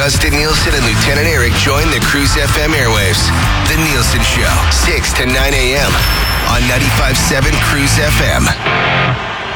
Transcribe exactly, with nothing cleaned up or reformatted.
Augusta Nielsen and Lieutenant Eric join the Cruise F M airwaves. The Nielsen Show, six to nine a.m. on ninety-five point seven Cruise F M.